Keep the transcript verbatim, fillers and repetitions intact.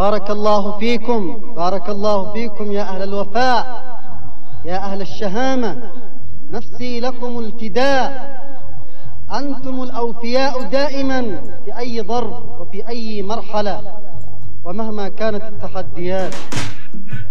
بارك الله فيكم، بارك الله فيكم يا أهل الوفاء، يا أهل الشهامة، نفسي لكم الفداء. أنتم الأوفياء دائما في أي ظرف وفي أي مرحلة ومهما كانت التحديات.